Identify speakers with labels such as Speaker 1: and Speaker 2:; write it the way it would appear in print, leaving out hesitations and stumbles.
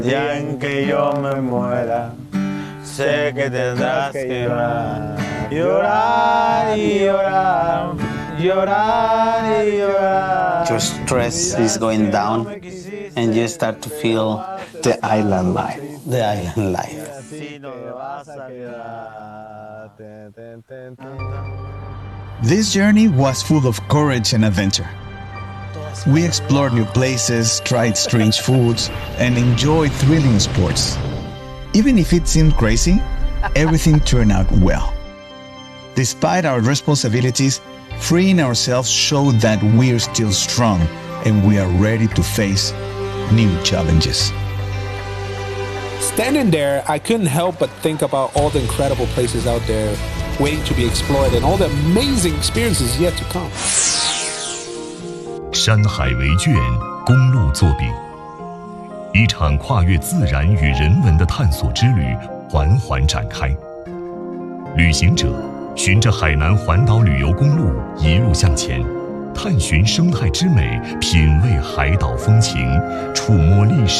Speaker 1: aunque yo me muera, sé que tendrás que llorar, llorar y llorar, llorar y llorar.
Speaker 2: Your stress is going down and you start to feel the island life. The island life.
Speaker 3: This journey was full of courage and adventure. We explored new places, tried strange foods, and enjoyed thrilling sports. Even if it seemed crazy, everything turned out well. Despite our responsibilities, freeing ourselves showed that we're still strong and we are ready to face new challenges.
Speaker 4: Standing there, I couldn't help but think about all the incredible places out there waiting to be explored and all the amazing experiences yet to come.
Speaker 5: 山海为卷，公路作笔，一场跨越自然与人文的探索之旅缓缓展开。旅行者循着海南环岛旅游公路一路向前，探寻生态之美，品味海岛风情，触摸历史